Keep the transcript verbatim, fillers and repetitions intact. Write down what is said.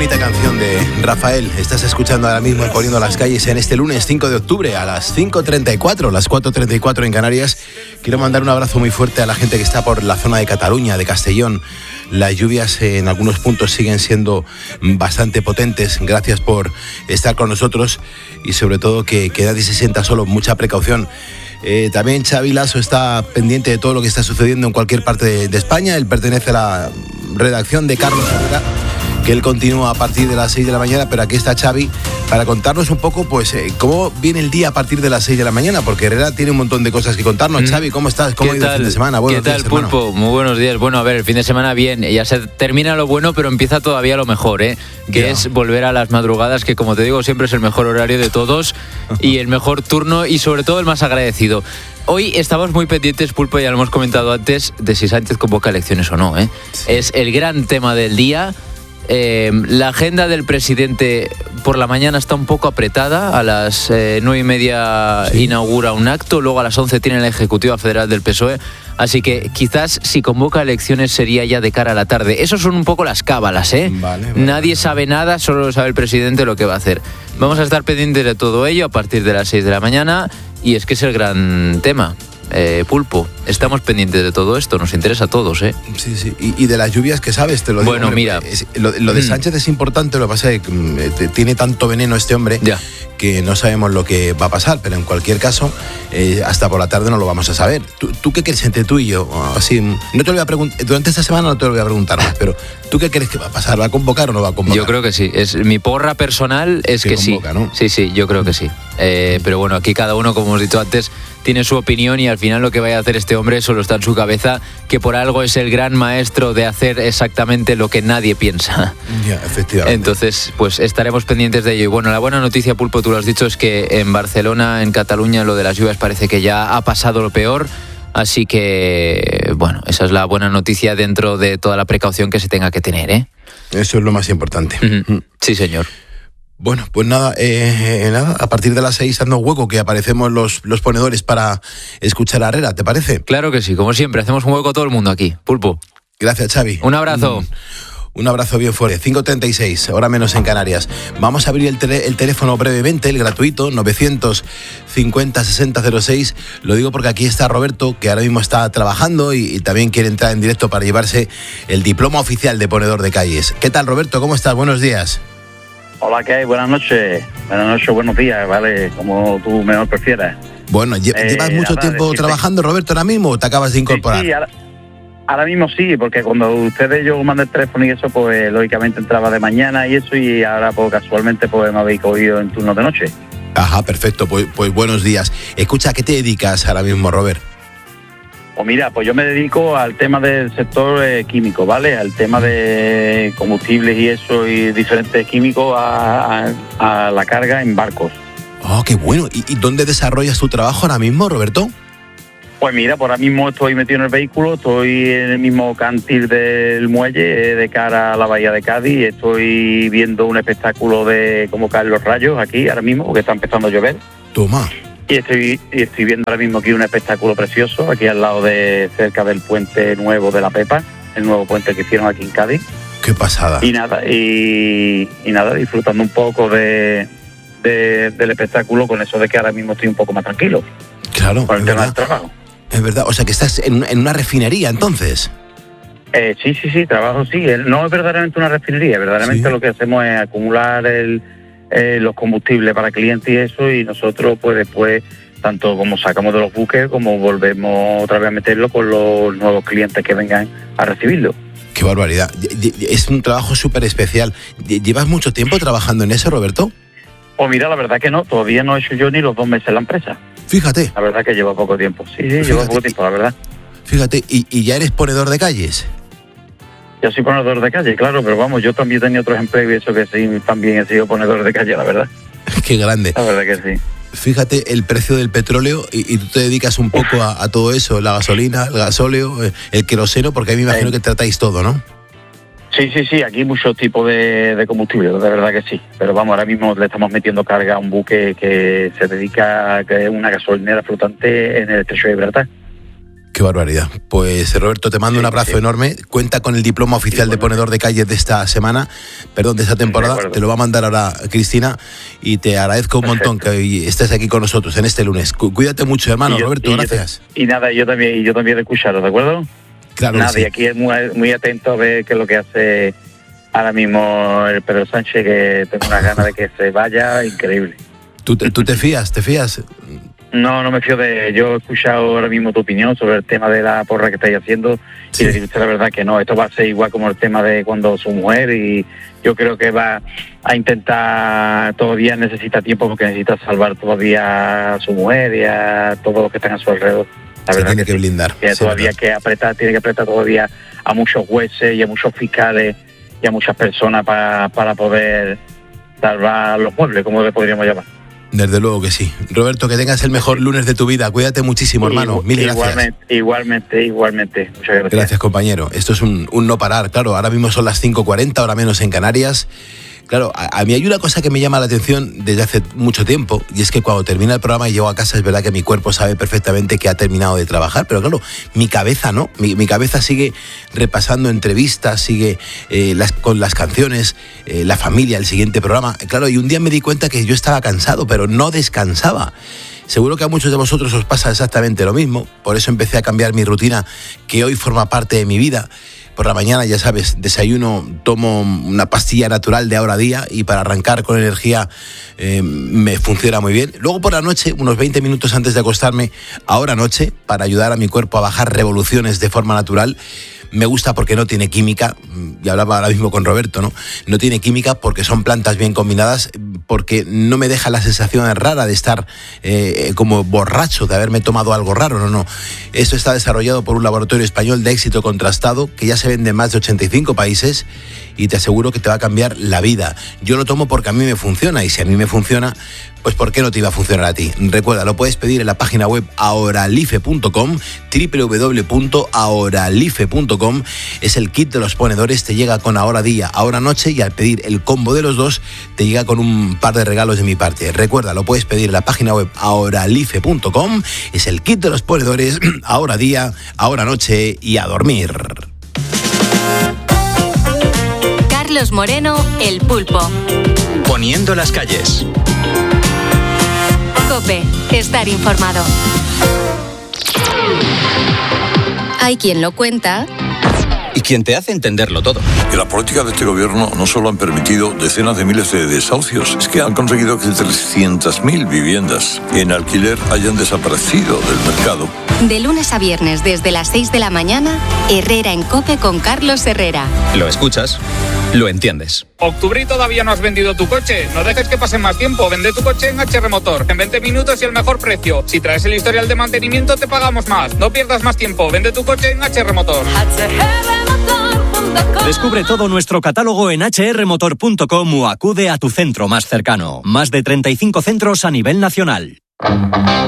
bonita canción de Rafael. Estás escuchando ahora mismo en Poniendo las Calles en este lunes cinco de octubre a las cinco treinta y cuatro, las cuatro treinta y cuatro en Canarias. Quiero mandar un abrazo muy fuerte a la gente que está por la zona de Cataluña, de Castellón. Las lluvias en algunos puntos siguen siendo bastante potentes. Gracias por estar con nosotros y sobre todo que, que nadie se sienta solo. Mucha precaución. Eh, también Xavi Lasso está pendiente de todo lo que está sucediendo en cualquier parte de, de España. Él pertenece a la redacción de Carlos Herrera, que él continúa a partir de las seis de la mañana, pero aquí está Xavi para contarnos un poco, pues, eh, cómo viene el día a partir de las seis de la mañana, porque Herrera tiene un montón de cosas que contarnos. Mm. Xavi, ¿cómo estás? ¿Cómo ha ido el fin de semana? Buenos ¿Qué tal, días, Pulpo? Hermano. Muy buenos días. Bueno, a ver, el fin de semana bien, ya se termina lo bueno, pero empieza todavía lo mejor, ¿eh? Que yeah. es volver a las madrugadas, que como te digo, siempre es el mejor horario de todos y el mejor turno y sobre todo el más agradecido. Hoy estamos muy pendientes, Pulpo, ya lo hemos comentado antes, de si Sánchez convoca elecciones o no, ¿eh? Sí. Es el gran tema del día. Eh, la agenda del presidente por la mañana está un poco apretada. A las eh, nueve y media sí. inaugura un acto, luego a las once tiene la Ejecutiva Federal del P S O E, así que quizás si convoca elecciones sería ya de cara a la tarde. Esos son un poco las cábalas, ¿eh? Vale, vale, Nadie vale. sabe nada, solo sabe el presidente lo que va a hacer. Vamos a estar pendientes de todo ello a partir de las seis de la mañana y es que es el gran tema. Eh, Pulpo, estamos pendientes de todo esto, nos interesa a todos, ¿eh? Sí, sí, y, y de las lluvias, ¿qué sabes? Te lo digo. Bueno, mira, es, lo, lo de Sánchez es importante, lo que pasa es que eh, tiene tanto veneno este hombre ya. que no sabemos lo que va a pasar, pero en cualquier caso, eh, hasta por la tarde no lo vamos a saber. ¿Tú, tú qué crees entre tú y yo? Así, no te lo voy a preguntar, durante esta semana no te lo voy a preguntar más, pero ¿tú qué crees que va a pasar? ¿Va a convocar o no va a convocar? Yo creo que sí, es, mi porra personal es que, que convoca, sí. ¿no? Sí, sí, yo creo que sí. Eh, pero bueno, aquí cada uno, como hemos dicho antes, tiene su opinión y al final lo que vaya a hacer este hombre solo está en su cabeza, que por algo es el gran maestro de hacer exactamente lo que nadie piensa. Ya, efectivamente. Entonces, pues estaremos pendientes de ello. Y bueno, la buena noticia, Pulpo, tú lo has dicho, es que en Barcelona, en Cataluña, lo de las lluvias parece que ya ha pasado lo peor. Así que, bueno, esa es la buena noticia dentro de toda la precaución que se tenga que tener, ¿eh? Eso es lo más importante. Uh-huh. Sí, señor. Bueno, pues nada, eh, nada, a partir de las seis dando hueco que aparecemos los, los ponedores para escuchar a Herrera, ¿te parece? Claro que sí, como siempre, hacemos un hueco a todo el mundo aquí, Pulpo. Gracias, Xavi. Un abrazo. Un, un abrazo bien fuerte. cinco treinta y seis, hora menos en Canarias. Vamos a abrir el, tele, el teléfono brevemente, el gratuito, novecientos cincuenta sesenta cero seis. Lo digo porque aquí está Roberto, que ahora mismo está trabajando y, y también quiere entrar en directo para llevarse el diploma oficial de ponedor de calles. ¿Qué tal, Roberto? ¿Cómo estás? Buenos días. Hola, ¿qué hay? Buenas noches. Buenas noches, buenos días, ¿vale? Como tú mejor prefieras. Bueno, ¿llevas eh, mucho ahora, tiempo decirte... trabajando, Roberto, ahora mismo o te acabas de incorporar? Sí, sí ahora, ahora mismo sí, porque cuando ustedes yo mandé el teléfono y eso, pues lógicamente entraba de mañana y eso, y ahora pues casualmente pues me habéis cogido en turno de noche. Ajá, perfecto, pues, pues buenos días. Escucha, ¿a qué te dedicas ahora mismo, Robert? Pues mira, pues yo me dedico al tema del sector eh, químico, ¿vale? Al tema de combustibles y eso, y diferentes químicos a, a, a la carga en barcos. Oh, qué bueno. ¿Y, ¿Y dónde desarrollas tu trabajo ahora mismo, Roberto? Pues mira, por ahora mismo estoy metido en el vehículo, estoy en el mismo cantil del muelle, eh, de cara a la bahía de Cádiz, estoy viendo un espectáculo de cómo caen los rayos aquí ahora mismo, porque está empezando a llover. Toma. Y estoy, y estoy viendo ahora mismo aquí un espectáculo precioso, aquí al lado de, cerca del puente nuevo de la Pepa, el nuevo puente que hicieron aquí en Cádiz. Qué pasada. Y nada, y, y nada, disfrutando un poco de, de, del espectáculo, con eso de que ahora mismo estoy un poco más tranquilo. Claro, con el es tema verdad. del trabajo. Es verdad, o sea que estás en, en una refinería entonces. Eh, sí, sí, sí, trabajo sí. No es verdaderamente una refinería, verdaderamente sí. Lo que hacemos es acumular el... Eh, los combustibles para clientes y eso, y nosotros pues después tanto como sacamos de los buques como volvemos otra vez a meterlo con los nuevos clientes que vengan a recibirlo. Qué barbaridad, es un trabajo súper especial. ¿Llevas mucho tiempo trabajando en eso, Roberto? Pues mira, la verdad que no, todavía no he hecho yo ni los dos meses en la empresa. Fíjate. La verdad que lleva poco tiempo, sí, sí, lleva poco tiempo, la verdad. Fíjate, ¿y, y ya eres ponedor de calles? Yo soy ponedor de calle, claro, pero vamos, yo también tenía otros empleos y eso que sí, también he sido ponedor de calle, la verdad. Qué grande. La verdad que sí. Fíjate el precio del petróleo y, y tú te dedicas un poco a, a todo eso, la gasolina, el gasóleo, el queroseno, porque ahí me imagino sí. que tratáis todo, ¿no? Sí, sí, sí, aquí muchos tipos de, de combustible, de verdad que sí. Pero vamos, ahora mismo le estamos metiendo carga a un buque que se dedica a que es una gasolinera flotante en el estrecho de Gibraltar. Qué barbaridad. Pues Roberto, te mando sí, un abrazo sí. enorme. Cuenta con el diploma oficial sí, de ponedor de calles de esta semana, perdón, de esta temporada. De te lo va a mandar ahora Cristina y te agradezco un Perfecto. montón que estés aquí con nosotros en este lunes. Cuídate mucho, hermano. Yo, Roberto, y gracias. Te, y nada, yo también, y yo también de escucharlo, ¿de acuerdo? Claro. Nada, sí. y aquí es muy, muy atento a ver qué es lo que hace ahora mismo el Pedro Sánchez, que tengo unas ganas de que se vaya, increíble. ¿Tú te, tú te fías? ¿Te fías? No, no me fío de... Yo he escuchado ahora mismo tu opinión sobre el tema de la porra que estáis haciendo sí. y decirte la verdad que no, esto va a ser igual como el tema de cuando su mujer, y yo creo que va a intentar, todavía necesita tiempo porque necesita salvar todavía a su mujer y a todos los que están a su alrededor. La Se verdad tiene que, que blindar. Que sí, todavía verdad. que apretar, tiene que apretar todavía a muchos jueces y a muchos fiscales y a muchas personas para, para poder salvar los muebles, como le podríamos llamar. Desde luego que sí. Roberto, que tengas el mejor lunes de tu vida. Cuídate muchísimo, hermano. Mil gracias. Igualmente, igualmente, igualmente. Muchas gracias. Gracias, compañero. Esto es un, un no parar. Claro, ahora mismo son las cinco cuarenta, ahora menos en Canarias. Claro, a, a mí hay una cosa que me llama la atención desde hace mucho tiempo, y es que cuando termina el programa y llego a casa, es verdad que mi cuerpo sabe perfectamente que ha terminado de trabajar, pero claro, mi cabeza no, mi, mi cabeza sigue repasando entrevistas, sigue eh, las, con las canciones, eh, la familia, el siguiente programa. Claro, y un día me di cuenta que yo estaba cansado, pero no descansaba. Seguro que a muchos de vosotros os pasa exactamente lo mismo, por eso empecé a cambiar mi rutina, que hoy forma parte de mi vida. Por la mañana, ya sabes, desayuno, tomo una pastilla natural de Ahora Día y para arrancar con energía eh, me funciona muy bien. Luego por la noche, unos veinte minutos antes de acostarme, Ahora Noche, para ayudar a mi cuerpo a bajar revoluciones de forma natural. Me gusta porque no tiene química, y hablaba ahora mismo con Roberto, ¿no? No tiene química porque son plantas bien combinadas, porque no me deja la sensación rara de estar eh, como borracho, de haberme tomado algo raro, no, no. Esto está desarrollado por un laboratorio español de éxito contrastado, que ya se vende en más de ochenta y cinco países, y te aseguro que te va a cambiar la vida. Yo lo tomo porque a mí me funciona, y si a mí me funciona, pues ¿por qué no te iba a funcionar a ti? Recuerda, lo puedes pedir en la página web ahoralife punto com, doble u doble u doble u punto ahoralife punto com. Es el kit de los ponedores, te llega con Ahora Día, Ahora Noche, y al pedir el combo de los dos, te llega con un par de regalos de mi parte. Recuerda, lo puedes pedir en la página web ahoralife punto com. Es el kit de los ponedores, Ahora Día, Ahora Noche y a dormir. Carlos Moreno, El Pulpo. Poniendo las calles. COPE, estar informado. Hay quien lo cuenta y quien te hace entenderlo todo. Que la política de este gobierno no solo han permitido decenas de miles de desahucios, es que han conseguido que trescientas mil viviendas en alquiler hayan desaparecido del mercado. De lunes a viernes desde las seis de la mañana, Herrera en COPE con Carlos Herrera. Lo escuchas, lo entiendes. Octubre y todavía no has vendido tu coche. No dejes que pase más tiempo. Vende tu coche en H R Motor. En veinte minutos y el mejor precio. Si traes el historial de mantenimiento, te pagamos más. No pierdas más tiempo. Vende tu coche en H R Motor. Descubre todo nuestro catálogo en hache erre motor punto com o acude a tu centro más cercano. Más de treinta y cinco centros a nivel nacional.